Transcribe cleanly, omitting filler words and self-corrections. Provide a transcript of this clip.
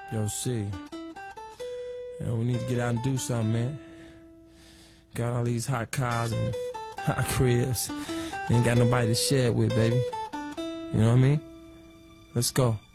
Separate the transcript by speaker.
Speaker 1: Yo, see, we need to get out and do something, man. Got all these hot cars and hot cribs. Ain't got nobody to share it with, baby. You know what I mean? Let's go.